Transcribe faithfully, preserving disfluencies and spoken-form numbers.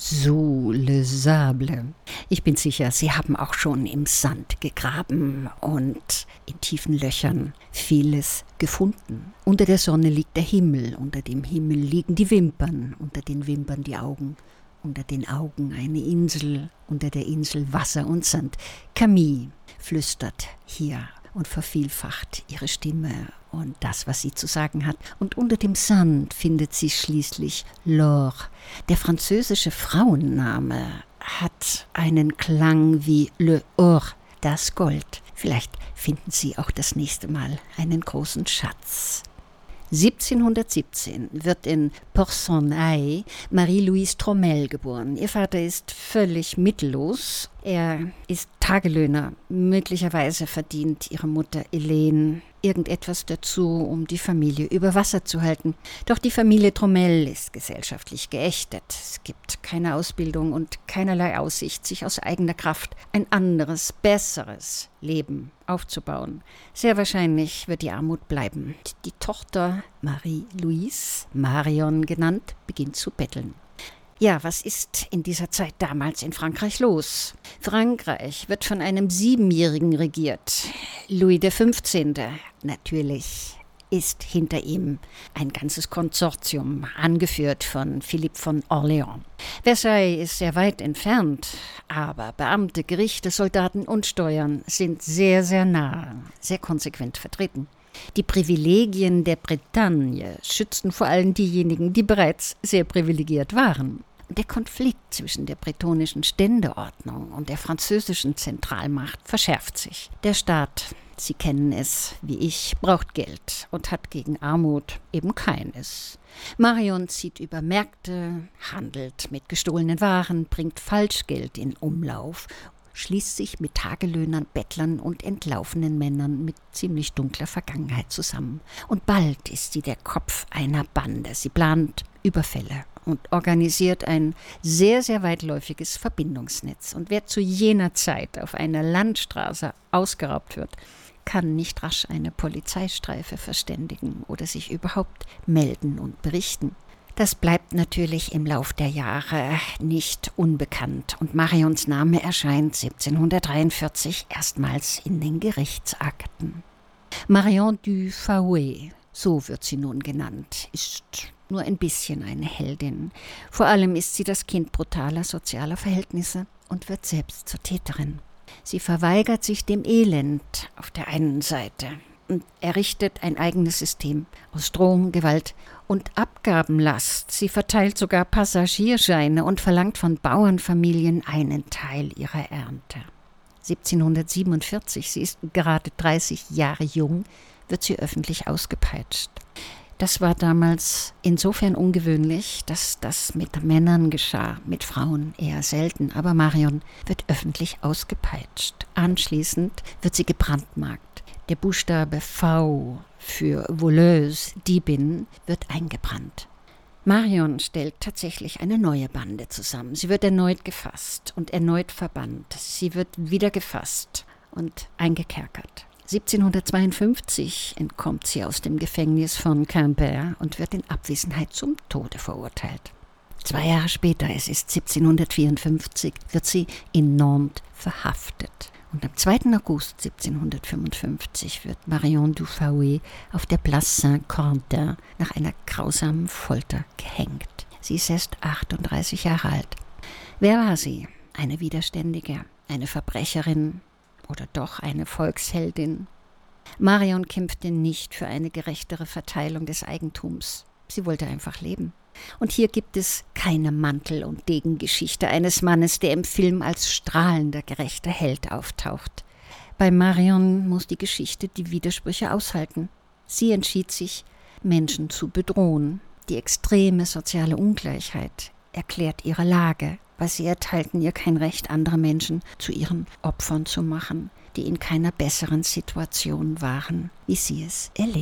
Sous le sable. Ich bin sicher, Sie haben auch schon im Sand gegraben und in tiefen Löchern vieles gefunden. Unter der Sonne liegt der Himmel, unter dem Himmel liegen die Wimpern, unter den Wimpern die Augen, unter den Augen eine Insel, unter der Insel Wasser und Sand. Camille flüstert hier und vervielfacht ihre Stimme und das, was sie zu sagen hat. Und unter dem Sand findet sie schließlich L'Or. Der französische Frauenname hat einen Klang wie Le Or, das Gold. Vielleicht finden Sie auch das nächste Mal einen großen Schatz. siebzehnhundertsiebzehn wird in Port-Saint-Naye Marie-Louise Tromel geboren. Ihr Vater ist völlig mittellos. Er ist Tagelöhner. Möglicherweise verdient ihre Mutter Hélène irgendetwas dazu, um die Familie über Wasser zu halten. Doch die Familie Tromel ist gesellschaftlich geächtet. Es gibt keine Ausbildung und keinerlei Aussicht, sich aus eigener Kraft ein anderes, besseres Leben aufzubauen. Sehr wahrscheinlich wird die Armut bleiben. Die Tochter Marie-Louise, Marion genannt, beginnt zu betteln. Ja, was ist in dieser Zeit damals in Frankreich los? Frankreich wird von einem Siebenjährigen regiert. Louis der Fünfzehnte natürlich ist hinter ihm ein ganzes Konsortium, angeführt von Philipp von Orléans. Versailles ist sehr weit entfernt, aber Beamte, Gerichte, Soldaten und Steuern sind sehr, sehr nah, sehr konsequent vertreten. Die Privilegien der Bretagne schützten vor allem diejenigen, die bereits sehr privilegiert waren. Der Konflikt zwischen der bretonischen Ständeordnung und der französischen Zentralmacht verschärft sich. Der Staat, Sie kennen es wie ich, braucht Geld und hat gegen Armut eben keines. Marion zieht über Märkte, handelt mit gestohlenen Waren, bringt Falschgeld in Umlauf, schließt sich mit Tagelöhnern, Bettlern und entlaufenen Männern mit ziemlich dunkler Vergangenheit zusammen. Und bald ist sie der Kopf einer Bande. Sie plant Überfälle und organisiert ein sehr, sehr weitläufiges Verbindungsnetz. Und wer zu jener Zeit auf einer Landstraße ausgeraubt wird, kann nicht rasch eine Polizeistreife verständigen oder sich überhaupt melden und berichten. Das bleibt natürlich im Lauf der Jahre nicht unbekannt und Marions Name erscheint siebzehnhundertdreiundvierzig erstmals in den Gerichtsakten. Marion du Fouet, so wird sie nun genannt, ist nur ein bisschen eine Heldin. Vor allem ist sie das Kind brutaler sozialer Verhältnisse und wird selbst zur Täterin. Sie verweigert sich dem Elend auf der einen Seite und errichtet ein eigenes System aus Drohung, Gewalt und Abgabenlast. Sie verteilt sogar Passagierscheine und verlangt von Bauernfamilien einen Teil ihrer Ernte. siebzehnhundertsiebenundvierzig, sie ist gerade dreißig Jahre jung, wird sie öffentlich ausgepeitscht. Das war damals insofern ungewöhnlich, dass das mit Männern geschah, mit Frauen eher selten. Aber Marion wird öffentlich ausgepeitscht. Anschließend wird sie gebrandmarkt. Der Buchstabe V für Voleuse, Diebin, wird eingebrannt. Marion stellt tatsächlich eine neue Bande zusammen. Sie wird erneut gefasst und erneut verbannt. Sie wird wieder gefasst und eingekerkert. siebzehnhundertzweiundfünfzig entkommt sie aus dem Gefängnis von Quimper und wird in Abwesenheit zum Tode verurteilt. Zwei Jahre später, es ist siebzehnhundertvierundfünfzig, wird sie in Nantes verhaftet. Und am zweiten August siebzehnhundertfünfundfünfzig wird Marion du Fouet auf der Place Saint-Quentin nach einer grausamen Folter gehängt. Sie ist erst achtunddreißig Jahre alt. Wer war sie? Eine Widerständige, eine Verbrecherin oder doch eine Volksheldin? Marion kämpfte nicht für eine gerechtere Verteilung des Eigentums. Sie wollte einfach leben. Und hier gibt es keine Mantel- und Degengeschichte eines Mannes, der im Film als strahlender, gerechter Held auftaucht. Bei Marion muss die Geschichte die Widersprüche aushalten. Sie entschied sich, Menschen zu bedrohen. Die extreme soziale Ungleichheit erklärt ihre Lage, weil sie erteilten ihr kein Recht, andere Menschen zu ihren Opfern zu machen, die in keiner besseren Situation waren, wie sie es erlebten.